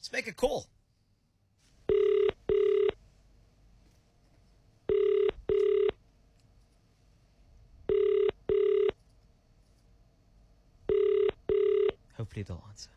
Let's make a call. Hopefully they'll answer.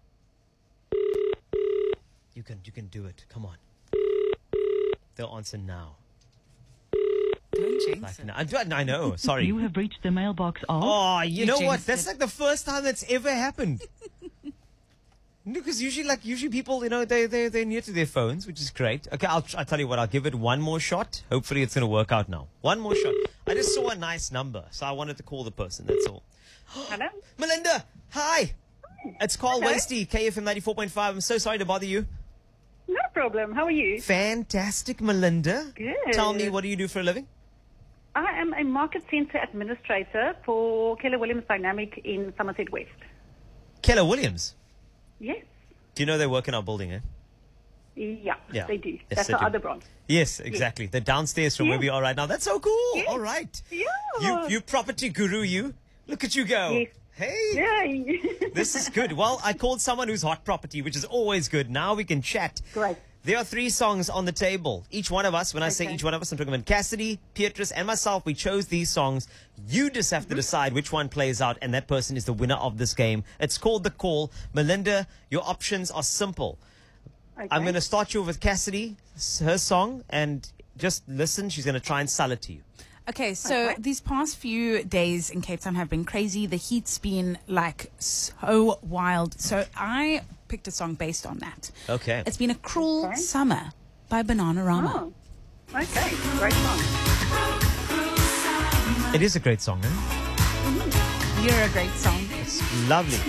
You can do it. Come on. They'll answer now. Don't jinx it. I know. Sorry. You have reached the mailbox of... Oh, you know what? jinxed That's it. like the first time that's ever happened. Because usually people, they're near to their phones, which is great. Okay, I'll tell you what. I'll give it one more shot. Hopefully, it's going to work out now. One more shot. I just saw a nice number, so I wanted to call the person. That's all. Hello? Melinda, hi. It's Carl Hello. Wasty, KFM 94.5. I'm so sorry to bother you. No problem. How are you? Fantastic, Melinda. Good. Tell me, what do you do for a living? I am a market center administrator for Keller Williams Dynamic in Somerset West. Keller Williams. Yes. Do you know they work in our building, eh? Yeah, Yeah. they do. Yes, That's they the do. other branch. Yes, exactly. They're downstairs from where Yes. we are right now. That's so cool. Yes. All right. Yeah. You property guru, you. Look at you go. Yes. Hey. Yay. This is good. Well, I called someone who's hot property, which is always good. Now we can chat. Great. There are 3 songs on the table. Each one of us, when I say Okay. each one of us, I'm talking about Cassidy, Beatrice, and myself. We chose these songs. You just have to decide which one plays out, and that person is the winner of this game. It's called The Call. Melinda, your options are simple. Okay. I'm going to start you with Cassidy, her song, and just listen. She's going to try and sell it to you. Okay, so Okay. these past few days in Cape Town have been crazy. The heat's been like so wild. So I picked a song based on that. Okay. It's been a cruel Okay. summer by Bananarama. Oh, okay. Great song. It is a great song, eh? You're a great song. It's lovely.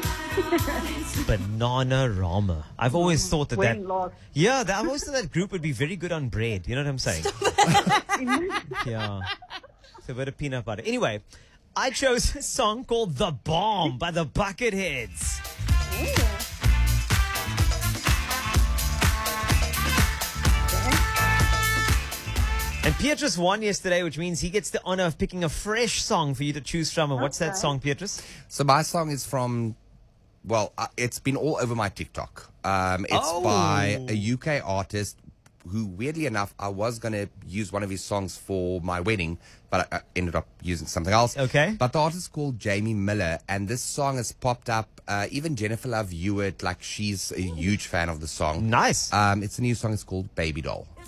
Bananarama. I've always thought that When lost. yeah, I've always thought that group would be very good on bread. You know what I'm saying? Yeah. It's a bit of peanut butter. Anyway, I chose a song called The Bomb by the Bucketheads. And Beatrice won yesterday, which means he gets the honor of picking a fresh song for you to choose from. And what's that Okay. song, Beatrice? So my song is from, well, it's been all over my TikTok. It's by a UK artist who, weirdly enough, I was going to use one of his songs for my wedding, but I ended up using something else. Okay. But the artist is called Jamie Miller, and this song has popped up. Even Jennifer Love Hewitt, like, she's a huge fan of the song. Nice. It's a new song. It's called Baby Doll.